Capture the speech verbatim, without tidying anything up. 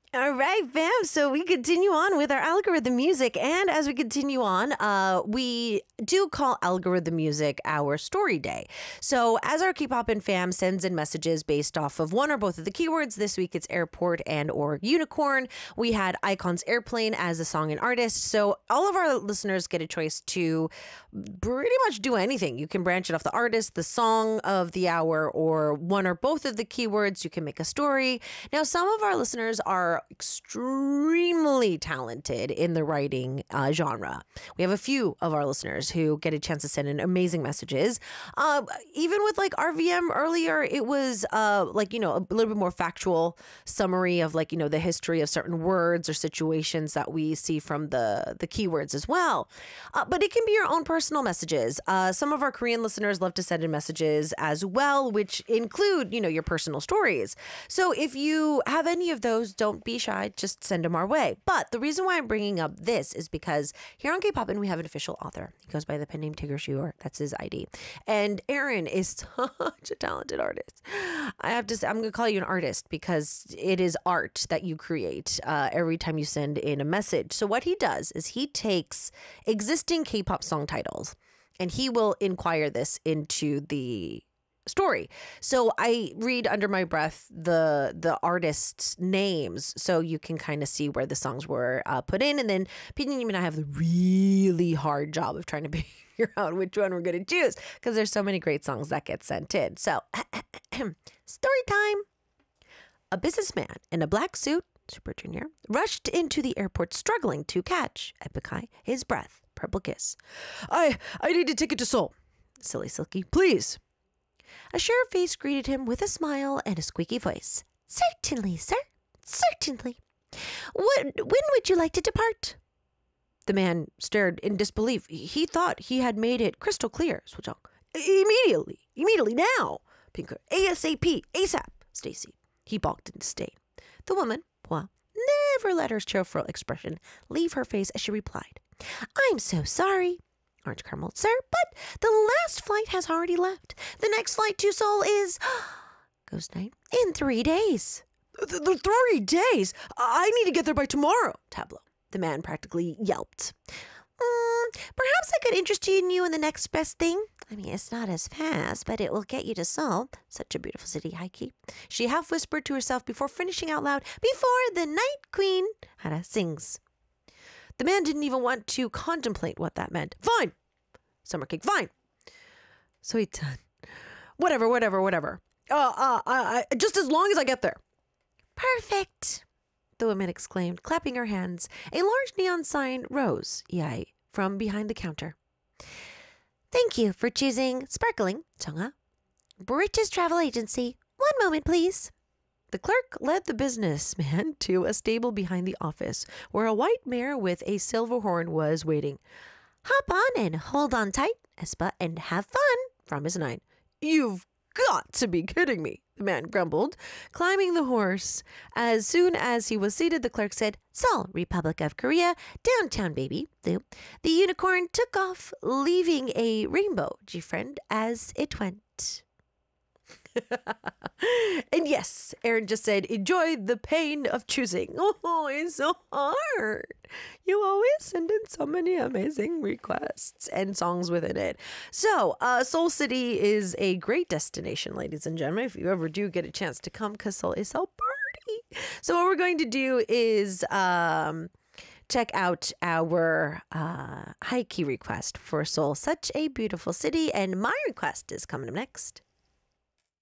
All right, fam. So we continue on with our algorithm music. And as we continue on, uh, we do call algorithm music our story day. So as our K-pop and fam sends in messages based off of one or both of the keywords, this week it's airport and or unicorn. We had Icon's Airplane as a song and artist. So all of our listeners get a choice to pretty much do anything. You can branch it off the artist, the song of the hour, or one or both of the keywords. You can make a story. Now, some of our listeners are extremely talented in the writing uh, genre. We have a few of our listeners who get a chance to send in amazing messages. Uh, even with like R V M earlier, it was uh, like, you know, a little bit more factual summary of like, you know, the history of certain words or situations that we see from the, the keywords as well. Uh, but it can be your own personal messages. Uh, some of our Korean listeners love to send in messages as well, which include, you know, your personal stories. So if you have any of those, don't be shy, just send them our way. But the reason why I'm bringing up this is because here on K-Poppin' we have an official author. He goes by the pen name Tigger Shuor. That's his I D. And Aaron is such a talented artist. I have to say, I'm going to call you an artist because it is art that you create uh, every time you send in a message. So what he does is he takes existing K-pop song titles and he will inquire this into the story. So I read under my breath the the artists' names so you can kind of see where the songs were uh, put in. And then Pinyin and I have the really hard job of trying to figure out which one we're going to choose because there's so many great songs that get sent in. So story time. A businessman in a black suit, Super Junior, rushed into the airport struggling to catch, Epikai, his breath, Purple Kiss. I, I need a ticket to Seoul. Silly Silky, please. A sure face greeted him with a smile and a squeaky voice. Certainly, sir. Certainly. What, when would you like to depart? The man stared in disbelief. He thought he had made it crystal clear. Sojong. Immediately. Immediately now. Pinker. ASAP. ASAP. Stacy. He balked in disdain. The woman, Hua, never let her cheerful expression leave her face as she replied. I'm so sorry. Orange Caramel, sir, but the last flight has already left. The next flight to Seoul is, Ghost Knight, in three days. The, the three days? I need to get there by tomorrow. Tableau. The man practically yelped. Mm, perhaps I could interest you in you in the next best thing. I mean, it's not as fast, but it will get you to Seoul. Such a beautiful city, Heike. She half whispered to herself before finishing out loud, before the Night Queen Hara sings. The man didn't even want to contemplate what that meant. Fine. Summer cake. Fine. Sweet. Whatever, whatever, whatever. Uh, uh, uh, just as long as I get there. Perfect. The woman exclaimed, clapping her hands. A large neon sign rose, Yai, from behind the counter. Thank you for choosing Sparkling, Changha. British Travel Agency. One moment, please. The clerk led the businessman to a stable behind the office, where a white mare with a silver horn was waiting. Hop on and hold on tight, Espa, and have fun, promised Nine. You've got to be kidding me, the man grumbled, climbing the horse. As soon as he was seated, the clerk said, Seoul, Republic of Korea, downtown, baby. The unicorn took off, leaving a rainbow, G-friend, as it went. And yes, Aaron just said, enjoy the pain of choosing. Oh, it's so hard. You always send in so many amazing requests and songs within it. So, uh, Seoul City is a great destination, ladies and gentlemen, if you ever do get a chance to come, because Seoul is so party. So what we're going to do is um, check out our uh, high key request for Seoul, such a beautiful city. And my request is coming up next.